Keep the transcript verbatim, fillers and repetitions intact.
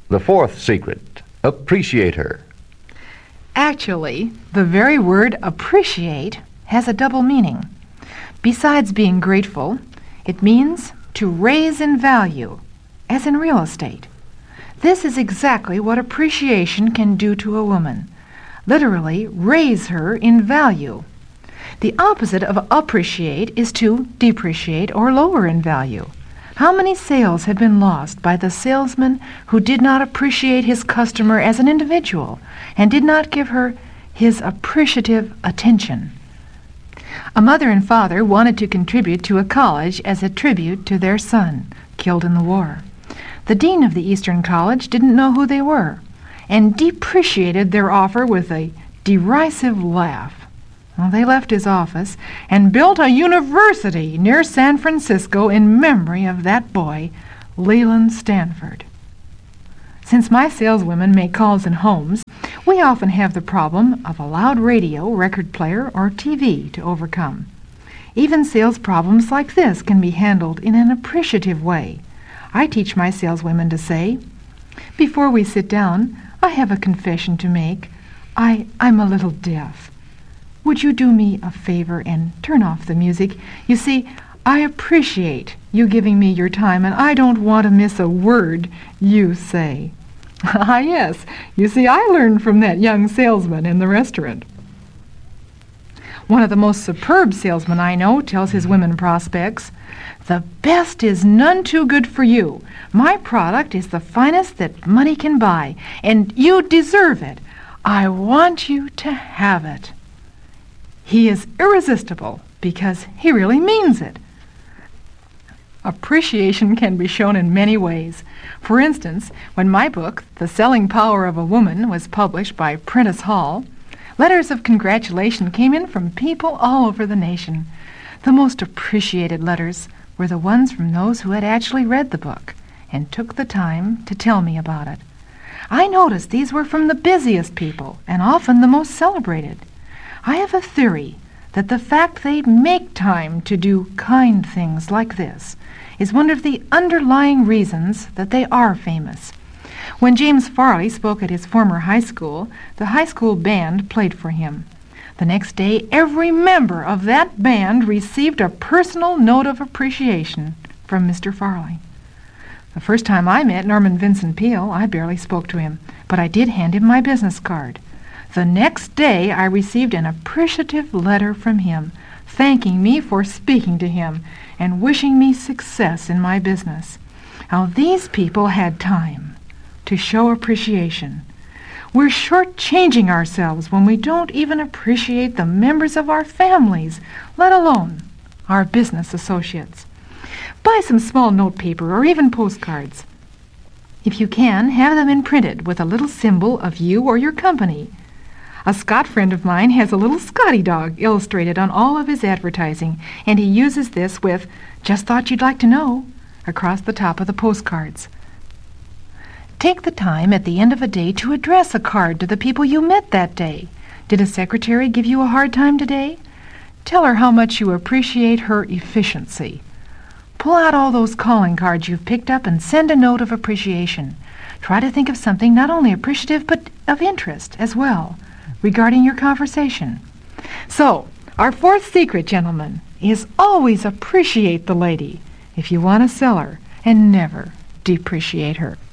The fourth secret, appreciate her. Actually, the very word appreciate has a double meaning. Besides being grateful, it means to raise in value, as in real estate. This is exactly what appreciation can do to a woman. Literally, raise her in value. The opposite of appreciate is to depreciate or lower in value. How many sales have been lost by the salesman who did not appreciate his customer as an individual and did not give her his appreciative attention? A mother and father wanted to contribute to a college as a tribute to their son, killed in the war. The dean of the Eastern College didn't know who they were and depreciated their offer with a derisive laugh. Well, they left his office and built a university near San Francisco in memory of that boy, Leland Stanford. Since my saleswomen make calls in homes, we often have the problem of a loud radio, record player, or T V to overcome. Even sales problems like this can be handled in an appreciative way. I teach my saleswomen to say, "Before we sit down, I have a confession to make. I, I'm a little deaf. Would you do me a favor and turn off the music? You see, I appreciate you giving me your time, and I don't want to miss a word you say." Ah, yes, you see, I learned from that young salesman in the restaurant. One of the most superb salesmen I know tells his women prospects, "The best is none too good for you. My product is the finest that money can buy, and you deserve it. I want you to have it." He is irresistible because he really means it. Appreciation can be shown in many ways. For instance, when my book, The Selling Power of a Woman, was published by Prentice Hall, letters of congratulation came in from people all over the nation. The most appreciated letters were the ones from those who had actually read the book and took the time to tell me about it. I noticed these were from the busiest people and often the most celebrated. I have a theory that the fact they make time to do kind things like this is one of the underlying reasons that they are famous. When James Farley spoke at his former high school, the high school band played for him. The next day, every member of that band received a personal note of appreciation from Mister Farley. The first time I met Norman Vincent Peale, I barely spoke to him, but I did hand him my business card. The next day, I received an appreciative letter from him, thanking me for speaking to him and wishing me success in my business. Now, these people had time to show appreciation. We're shortchanging ourselves when we don't even appreciate the members of our families, let alone our business associates. Buy some small notepaper or even postcards. If you can, have them imprinted with a little symbol of you or your company. A Scot friend of mine has a little Scotty dog illustrated on all of his advertising, and he uses this with "Just thought you'd like to know" across the top of the postcards. Take the time at the end of a day to address a card to the people you met that day. Did a secretary give you a hard time today? Tell her how much you appreciate her efficiency. Pull out all those calling cards you've picked up and send a note of appreciation. Try to think of something not only appreciative but of interest as well regarding your conversation. So, our fourth secret, gentlemen, is always appreciate the lady if you want to sell her, and never depreciate her.